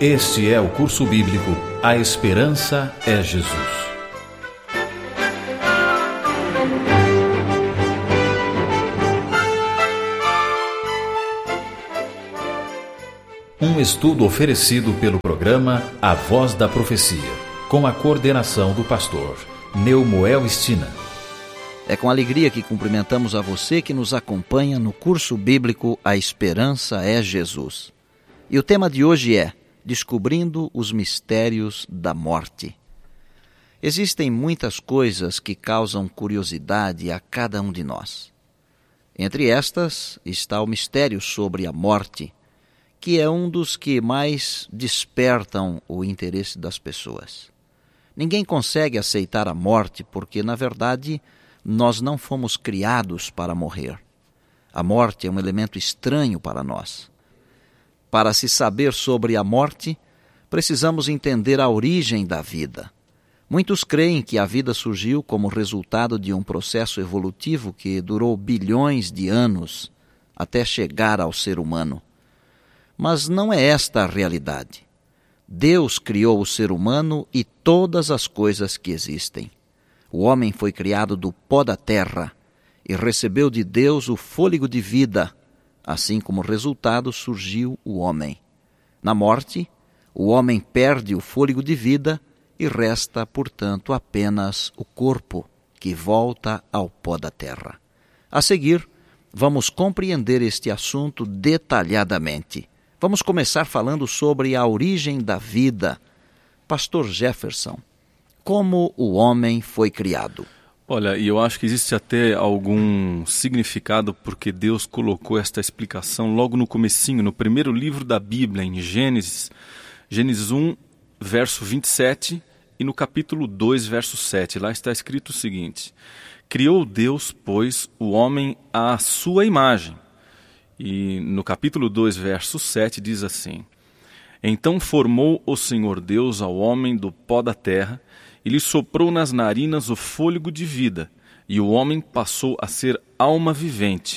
Este é o curso bíblico A Esperança é Jesus. Um estudo oferecido pelo programa A Voz da Profecia, com a coordenação do pastor Neumoel Stina. É com alegria que cumprimentamos a você que nos acompanha no curso bíblico A Esperança é Jesus. E o tema de hoje é Descobrindo os Mistérios da Morte. Existem muitas coisas que causam curiosidade a cada um de nós. Entre estas está o mistério sobre a morte, que é um dos que mais despertam o interesse das pessoas. Ninguém consegue aceitar a morte porque, na verdade, nós não fomos criados para morrer. A morte é um elemento estranho para nós. Para se saber sobre a morte, precisamos entender a origem da vida. Muitos creem que a vida surgiu como resultado de um processo evolutivo que durou bilhões de anos até chegar ao ser humano. Mas não é esta a realidade. Deus criou o ser humano e todas as coisas que existem. O homem foi criado do pó da terra e recebeu de Deus o fôlego de vida. Assim como resultado surgiu o homem. Na morte, o homem perde o fôlego de vida e resta, portanto, apenas o corpo, que volta ao pó da terra. A seguir, vamos compreender este assunto detalhadamente. Vamos começar falando sobre a origem da vida. Pastor Jefferson, como o homem foi criado? Olha, e eu acho que existe até algum significado porque Deus colocou esta explicação logo no comecinho, no primeiro livro da Bíblia, em Gênesis 1, verso 27, e no capítulo 2, verso 7. Lá está escrito o seguinte: Criou Deus, pois, o homem à sua imagem. E no capítulo 2, verso 7, diz assim: Então formou o Senhor Deus ao homem do pó da terra, e lhe soprou nas narinas o fôlego de vida, e o homem passou a ser alma vivente.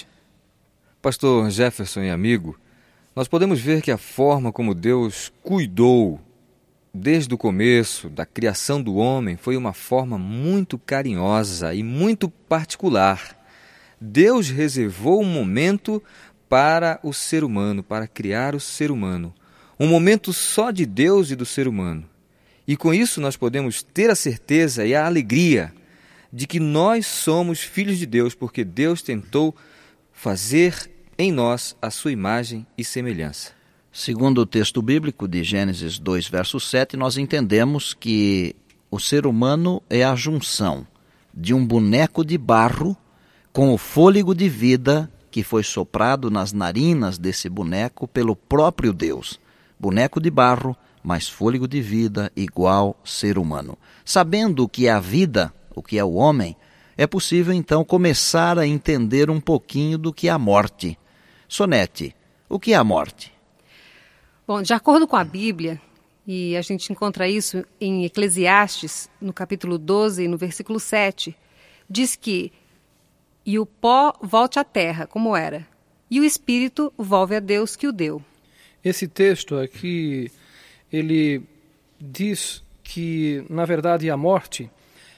Pastor Jefferson e amigo, nós podemos ver que a forma como Deus cuidou desde o começo da criação do homem foi uma forma muito carinhosa e muito particular. Deus reservou um momento para o ser humano, para criar o ser humano. Um momento só de Deus e do ser humano. E com isso nós podemos ter a certeza e a alegria de que nós somos filhos de Deus, porque Deus tentou fazer em nós a sua imagem e semelhança. Segundo o texto bíblico de Gênesis 2, verso 7, nós entendemos que o ser humano é a junção de um boneco de barro com o fôlego de vida que foi soprado nas narinas desse boneco pelo próprio Deus. Boneco de barro, mais fôlego de vida igual ser humano. Sabendo o que é a vida, o que é o homem, é possível então começar a entender um pouquinho do que é a morte. Sonete, o que é a morte? Bom, de acordo com a Bíblia, e a gente encontra isso em Eclesiastes, no capítulo 12, no versículo 7, diz que e o pó volte à terra, como era, e o espírito volve a Deus que o deu. Esse texto aqui, ele diz que, na verdade, a morte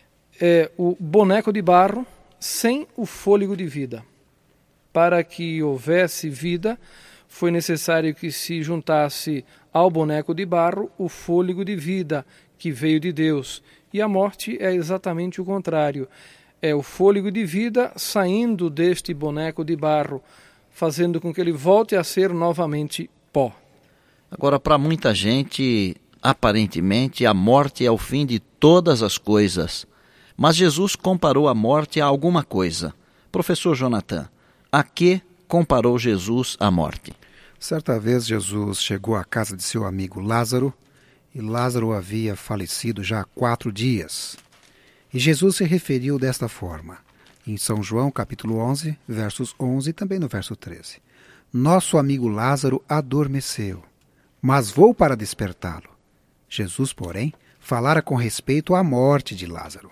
é o boneco de barro sem o fôlego de vida. Para que houvesse vida, foi necessário que se juntasse ao boneco de barro o fôlego de vida que veio de Deus. E a morte é exatamente o contrário. É o fôlego de vida saindo deste boneco de barro, fazendo com que ele volte a ser novamente pó. Agora, para muita gente, aparentemente, a morte é o fim de todas as coisas. Mas Jesus comparou a morte a alguma coisa. Professor Jonathan, a que comparou Jesus a morte? Certa vez Jesus chegou à casa de seu amigo Lázaro, e Lázaro havia falecido já há 4 dias. E Jesus se referiu desta forma, em São João capítulo 11, versos 11 e também no verso 13. Nosso amigo Lázaro adormeceu, mas vou para despertá-lo. Jesus, porém, falara com respeito à morte de Lázaro.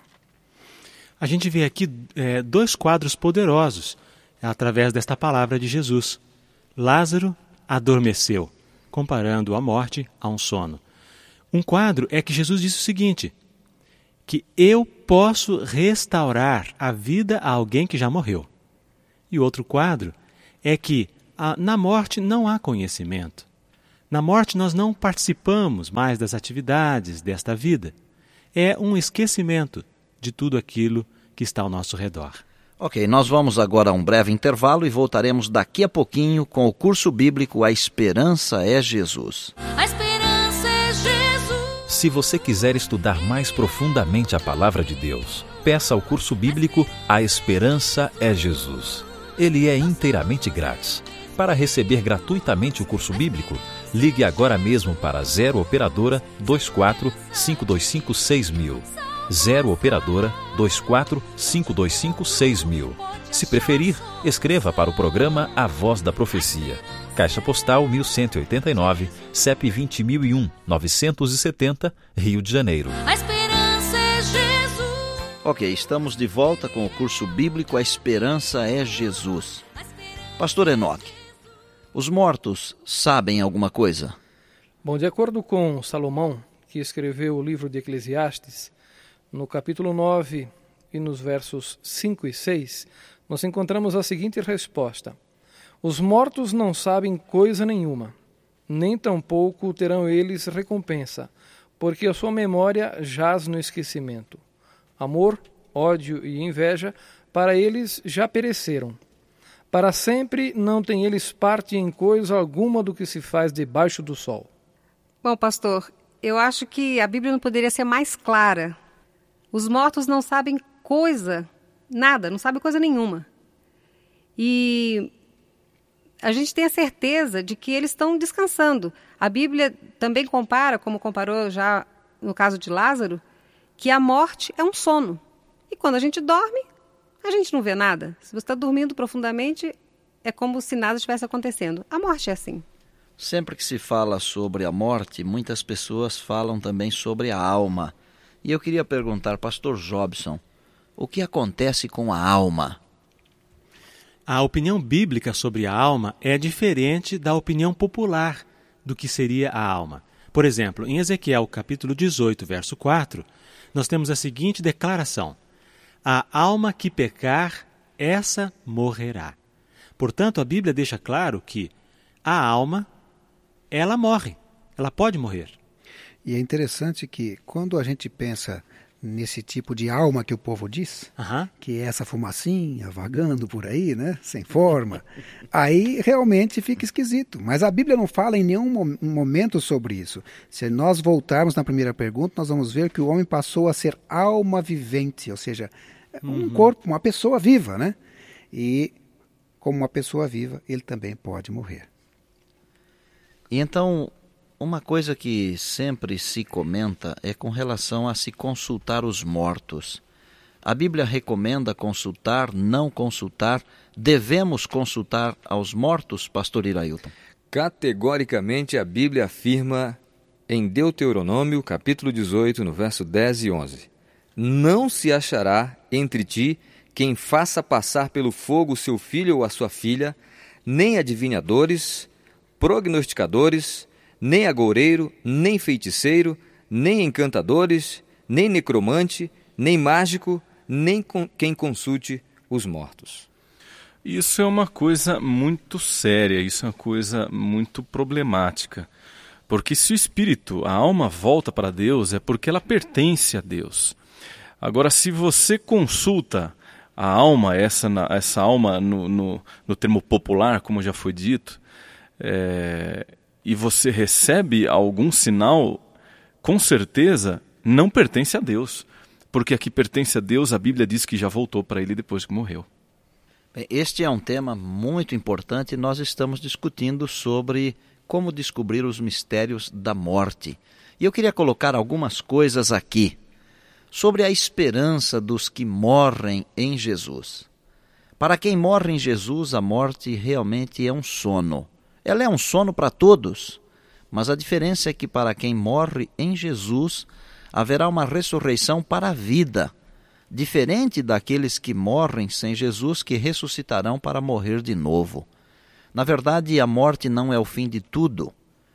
A gente vê aqui 2 quadros poderosos através desta palavra de Jesus. Lázaro adormeceu. comparando a morte a um sono. Um quadro é que Jesus disse o seguinte, que eu posso restaurar a vida a alguém que já morreu. E outro quadro é que na morte não há conhecimento. Na morte nós não participamos mais das atividades desta vida. É um esquecimento de tudo aquilo que está ao nosso redor. Ok, nós vamos agora a um breve intervalo e voltaremos daqui a pouquinho com o curso bíblico A Esperança é Jesus. A esperança é Jesus. Se você quiser estudar mais profundamente a palavra de Deus, peça ao curso bíblico A Esperança é Jesus. Ele é inteiramente grátis. Para receber gratuitamente o curso bíblico, ligue agora mesmo para 0 Operadora 24 525 6000. 0 Operadora 24 525 6000. Se preferir, escreva para o programa A Voz da Profecia. Caixa Postal 1189, CEP 20001 970, Rio de Janeiro. A esperança é Jesus. Ok, estamos de volta com o curso bíblico A Esperança é Jesus. Pastor Enoque, os mortos sabem alguma coisa? Bom, de acordo com Salomão, que escreveu o livro de Eclesiastes, no capítulo 9 e nos versos 5 e 6, nós encontramos a seguinte resposta: os mortos não sabem coisa nenhuma, nem tampouco terão eles recompensa, porque a sua memória jaz no esquecimento. Amor, ódio e inveja, para eles já pereceram. Para sempre não têm eles parte em coisa alguma do que se faz debaixo do sol. Bom, pastor, eu acho que a Bíblia não poderia ser mais clara. Os mortos não sabem coisa, nada, não sabem coisa nenhuma. E a gente tem a certeza de que eles estão descansando. A Bíblia também compara, como comparou já no caso de Lázaro, que a morte é um sono. E quando a gente dorme, a gente não vê nada. Se você está dormindo profundamente, é como se nada estivesse acontecendo. A morte é assim. Sempre que se fala sobre a morte, muitas pessoas falam também sobre a alma. E eu queria perguntar, pastor Jobson, o que acontece com a alma? A opinião bíblica sobre a alma é diferente da opinião popular do que seria a alma. Por exemplo, em Ezequiel capítulo 18, verso 4, nós temos a seguinte declaração: a alma que pecar, essa morrerá. Portanto, a Bíblia deixa claro que a alma, ela morre, ela pode morrer. E é interessante que quando a gente pensa nesse tipo de alma que o povo diz, que é essa fumacinha vagando por aí, né, sem forma, aí realmente fica esquisito. Mas a Bíblia não fala em nenhum momento sobre isso. Se nós voltarmos na primeira pergunta, nós vamos ver que o homem passou a ser alma vivente, ou seja, um corpo, uma pessoa viva, né? E como uma pessoa viva, ele também pode morrer. E então, uma coisa que sempre se comenta é com relação a se consultar os mortos. A Bíblia recomenda consultar, não consultar? Devemos consultar aos mortos, pastor Irailton? Categoricamente, a Bíblia afirma em Deuteronômio, capítulo 18, no verso 10 e 11: não se achará entre ti quem faça passar pelo fogo seu filho ou a sua filha, nem adivinhadores, prognosticadores, nem agoureiro, nem feiticeiro, nem encantadores, nem necromante, nem mágico, nem quem consulte os mortos. Isso é uma coisa muito séria, isso é uma coisa muito problemática. Porque se o espírito, a alma volta para Deus, é porque ela pertence a Deus. Agora, se você consulta a alma, essa alma no termo popular, como já foi dito, e você recebe algum sinal, com certeza não pertence a Deus. Porque a que pertence a Deus, a Bíblia diz que já voltou para ele depois que morreu. Este é um tema muito importante e nós estamos discutindo sobre como descobrir os mistérios da morte. E eu queria colocar algumas coisas aqui sobre a esperança dos que morrem em Jesus. Para quem morre em Jesus, a morte realmente é um sono. Ela é um sono para todos, mas a diferença é que para quem morre em Jesus, haverá uma ressurreição para a vida, diferente daqueles que morrem sem Jesus, que ressuscitarão para morrer de novo. Na verdade, a morte não é o fim de tudo.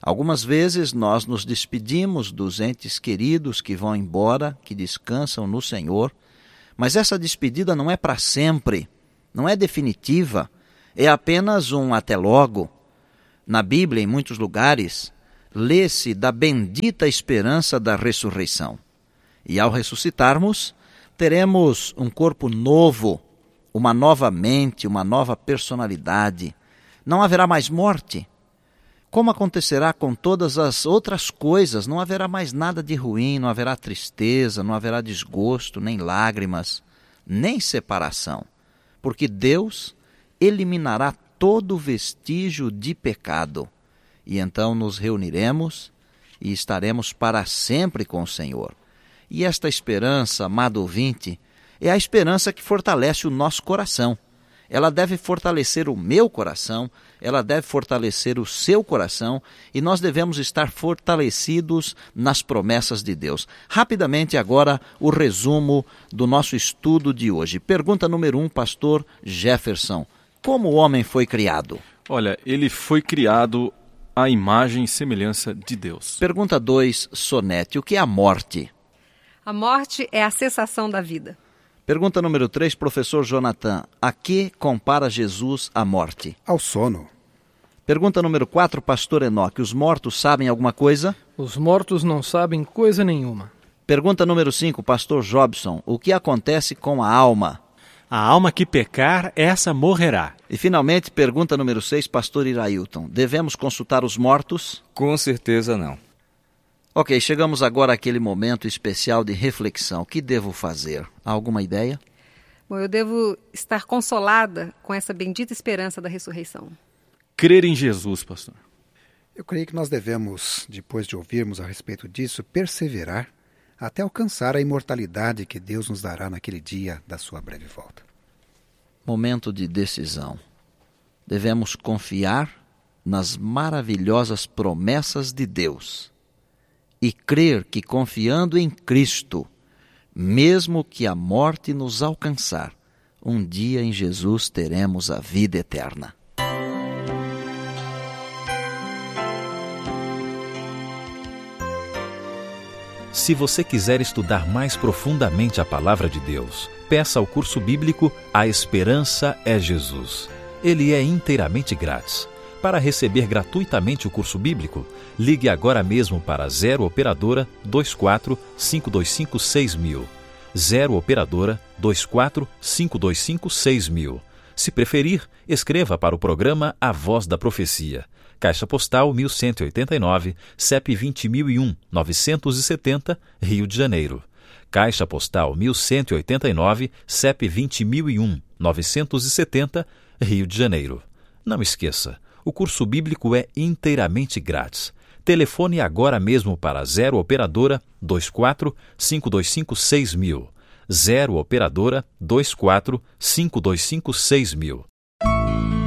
Algumas vezes nós nos despedimos dos entes queridos que vão embora, que descansam no Senhor, mas essa despedida não é para sempre, não é definitiva, é apenas um até logo. Na Bíblia, em muitos lugares, lê-se da bendita esperança da ressurreição. E ao ressuscitarmos, teremos um corpo novo, uma nova mente, uma nova personalidade. Não haverá mais morte. Como acontecerá com todas as outras coisas, não haverá mais nada de ruim, não haverá tristeza, não haverá desgosto, nem lágrimas, nem separação, porque Deus eliminará todo vestígio de pecado, e então nos reuniremos e estaremos para sempre com o Senhor. E esta esperança, amado ouvinte, é a esperança que fortalece o nosso coração. Ela deve fortalecer o meu coração, ela deve fortalecer o seu coração, e nós devemos estar fortalecidos nas promessas de Deus. Rapidamente agora o resumo do nosso estudo de hoje. Pergunta número 1, pastor Jefferson. Como o homem foi criado? Olha, ele foi criado à imagem e semelhança de Deus. Pergunta 2, Sonete. O que é a morte? A morte é a cessação da vida. Pergunta número 3, professor Jonathan. A que compara Jesus a morte? Ao sono. Pergunta número 4, pastor Enoque. Os mortos sabem alguma coisa? Os mortos não sabem coisa nenhuma. Pergunta número 5, pastor Jobson. O que acontece com a alma? A alma que pecar, essa morrerá. E finalmente, pergunta número 6, pastor Irailton. Devemos consultar os mortos? Com certeza não. Ok, chegamos agora àquele momento especial de reflexão. O que devo fazer? Há alguma ideia? Bom, eu devo estar consolada com essa bendita esperança da ressurreição. Crer em Jesus, pastor. Eu creio que nós devemos, depois de ouvirmos a respeito disso, perseverar até alcançar a imortalidade que Deus nos dará naquele dia da sua breve volta. Momento de decisão. Devemos confiar nas maravilhosas promessas de Deus e crer que, confiando em Cristo, mesmo que a morte nos alcançar, um dia em Jesus teremos a vida eterna. Se você quiser estudar mais profundamente a Palavra de Deus, peça ao curso bíblico A Esperança é Jesus. Ele é inteiramente grátis. Para receber gratuitamente o curso bíblico, ligue agora mesmo para 0 Operadora 24 525 6000. 0 Operadora 24 525 6000. Se preferir, escreva para o programa A Voz da Profecia. Caixa Postal 1189, CEP 20001 970, Rio de Janeiro. Caixa Postal 1189, CEP 20001 970, Rio de Janeiro. Não esqueça, o curso bíblico é inteiramente grátis. Telefone agora mesmo para 0 Operadora 24 525 6000. 0 Operadora 24 525 6000.